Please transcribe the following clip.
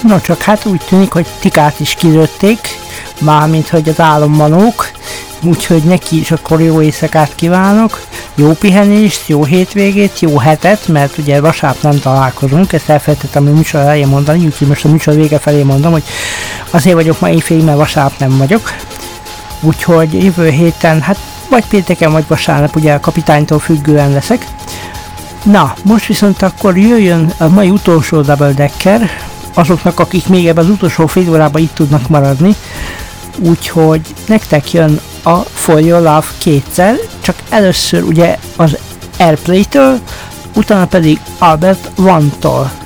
No csak hát úgy tűnik, hogy Tikát is kilőtték, mármint hogy az álommanók, úgyhogy neki is akkor jó éjszakát kívánok, jó pihenést, jó hétvégét, jó hetet, mert ugye vasárnap nem találkozunk, ezt elfelejtettem a műsor elején mondani, úgyhogy most a műsor vége felé mondom, hogy azért vagyok ma éjfélig, mert vasárnap nem vagyok, úgyhogy jövő héten, hát vagy pénteken, vagy vasárnap, ugye a kapitánytól függően leszek. Na, most viszont akkor jöjjön a mai utolsó Double Decker, azoknak, akik még ebben az utolsó fél órában itt tudnak maradni, úgyhogy nektek jön a For Your Love kétszer, csak először ugye az Airplay-től, utána pedig Albert One-tól.